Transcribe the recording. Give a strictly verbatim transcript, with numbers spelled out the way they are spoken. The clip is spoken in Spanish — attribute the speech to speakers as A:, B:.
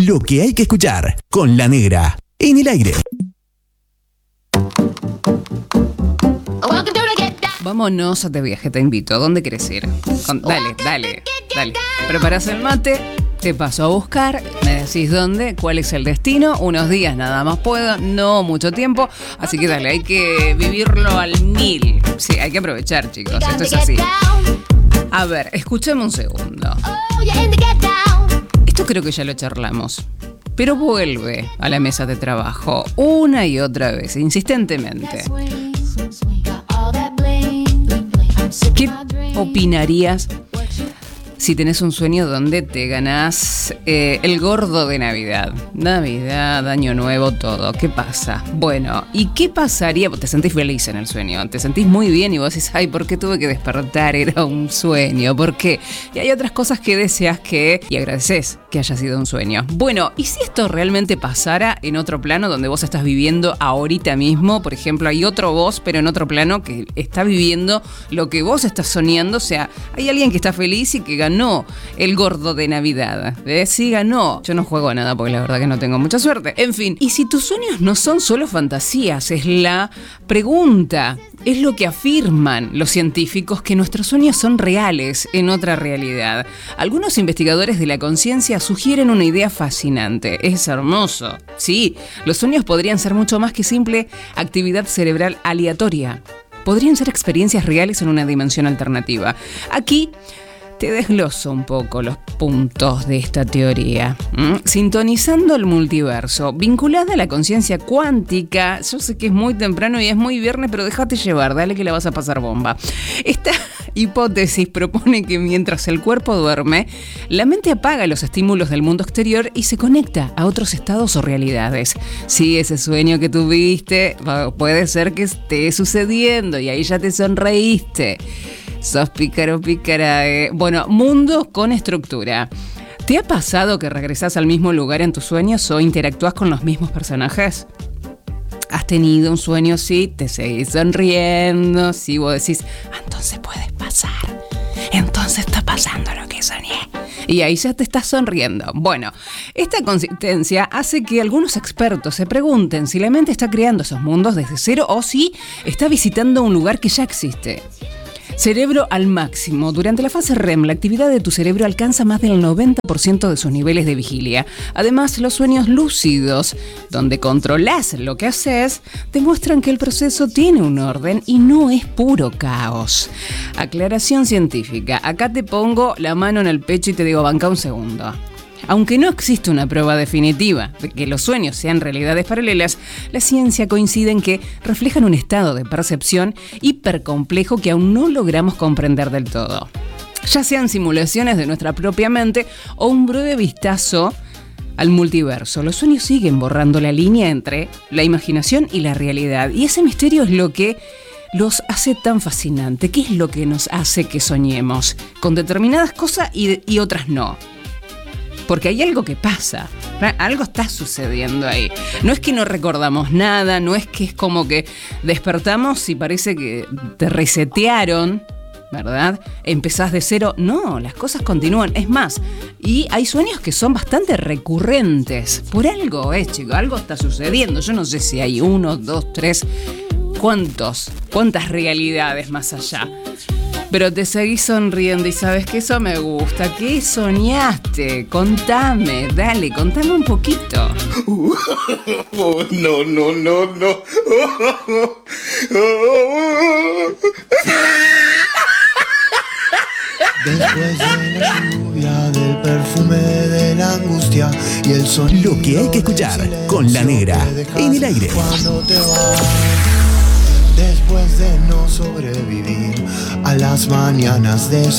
A: Lo que hay que escuchar con La Negra en el aire.
B: Vámonos de viaje, te invito. ¿A dónde querés ir? Con, dale, dale, dale. Preparás el mate, te paso a buscar, me decís dónde, cuál es el destino. Unos días nada más puedo, no mucho tiempo. Así que dale, hay que vivirlo al mil. Sí, hay que aprovechar, chicos. Esto es así. A ver, escúchame un segundo. Esto creo que ya lo charlamos. Pero vuelve a la mesa de trabajo una y otra vez, insistentemente. ¿Qué opinarías si tenés un sueño donde te ganás eh, el gordo de Navidad? Navidad, Año Nuevo, todo. ¿Qué pasa? Bueno, ¿y qué pasaría? Te sentís feliz en el sueño, te sentís muy bien y vos decís, ay, ¿por qué tuve que despertar? Era un sueño, ¿por qué? Y hay otras cosas que deseas que y agradeces que haya sido un sueño. Bueno, ¿y si esto realmente pasara en otro plano donde vos estás viviendo ahorita mismo? Por ejemplo, hay otro vos, pero en otro plano que está viviendo lo que vos estás soñando. O sea, hay alguien que está feliz y que ganó Ganó el gordo de Navidad. ¿Ves? Sí, ganó. Yo no juego a nada porque la verdad que no tengo mucha suerte. En fin, y si tus sueños no son solo fantasías, es la pregunta. Es lo que afirman los científicos, que nuestros sueños son reales en otra realidad. Algunos investigadores de la conciencia sugieren una idea fascinante. Es hermoso. Sí, los sueños podrían ser mucho más que simple actividad cerebral aleatoria. Podrían ser experiencias reales en una dimensión alternativa. Aquí te desgloso un poco los puntos de esta teoría. ¿Mm? Sintonizando el multiverso, vinculada a la conciencia cuántica. Yo sé que es muy temprano y es muy viernes, pero déjate llevar, dale que la vas a pasar bomba. Esta hipótesis propone que mientras el cuerpo duerme, la mente apaga los estímulos del mundo exterior y se conecta a otros estados o realidades. Sí, ese sueño que tuviste puede ser que esté sucediendo y ahí ya te sonreíste. Sos pícaro, pícara. Eh. Bueno, mundo con estructura. ¿Te ha pasado que regresás al mismo lugar en tus sueños o interactúas con los mismos personajes? ¿Has tenido un sueño, sí? ¿Te seguís sonriendo? Sí, vos decís, ah, entonces puede pasar. Entonces está pasando lo que soñé. Y ahí ya te estás sonriendo. Bueno, esta consistencia hace que algunos expertos se pregunten si la mente está creando esos mundos desde cero o si está visitando un lugar que ya existe. Cerebro al máximo. Durante la fase R E M, la actividad de tu cerebro alcanza más del noventa por ciento de sus niveles de vigilia. Además, los sueños lúcidos, donde controlás lo que haces, demuestran que el proceso tiene un orden y no es puro caos. Aclaración científica. Acá te pongo la mano en el pecho y te digo, banca un segundo. Aunque no existe una prueba definitiva de que los sueños sean realidades paralelas, la ciencia coincide en que reflejan un estado de percepción hipercomplejo que aún no logramos comprender del todo. Ya sean simulaciones de nuestra propia mente o un breve vistazo al multiverso, los sueños siguen borrando la línea entre la imaginación y la realidad. Y ese misterio es lo que los hace tan fascinante. ¿Qué es lo que nos hace que soñemos con determinadas cosas y, y otras no? Porque hay algo que pasa, algo está sucediendo ahí. No es que no recordamos nada, no es que es como que despertamos y parece que te resetearon, ¿verdad? Empezás de cero. No, las cosas continúan. Es más, y hay sueños que son bastante recurrentes. Por algo es, chicos, algo está sucediendo. Yo no sé si hay uno, dos, tres, cuántos, cuántas realidades más allá. Pero te seguís sonriendo y sabes que eso me gusta. ¿Qué soñaste? Contame, dale, contame un poquito.
C: Oh, no, no, no, no.
D: Después de la lluvia, del perfume de la angustia y el sonido.
A: Lo que hay que escuchar con La Negra en el aire.
D: Cuando te vas, después de no sobrevivir a las mañanas de